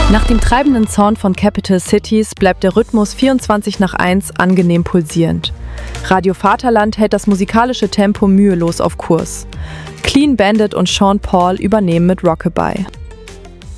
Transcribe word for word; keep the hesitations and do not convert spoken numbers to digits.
Nach dem treibenden Sound von Capital Cities bleibt der Rhythmus vierundzwanzig nach eins angenehm pulsierend. Radio Vaterland hält das musikalische Tempo mühelos auf Kurs. Clean Bandit und Sean Paul übernehmen mit Rockabye.